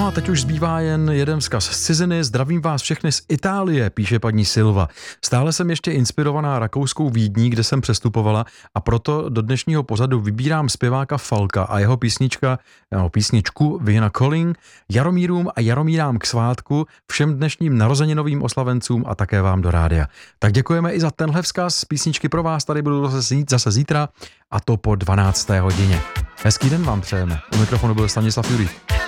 No a teď už zbývá jen jeden vzkaz z ciziny. Zdravím vás všechny z Itálie, píše paní Silva. Stále jsem ještě inspirovaná rakouskou Vídní, kde jsem přestupovala, a proto do dnešního pořadu vybírám zpěváka Falka a jeho písničku Vienna Calling Jaromírům a Jaromírám k svátku, všem dnešním narozeninovým oslavencům a také vám do rádia. Tak děkujeme i za tenhle vzkaz. Písničky pro vás tady budou zase zítra, a to po 12. hodině. Hezký den vám přejeme. U mikrofonu byl Stanislav Jurík.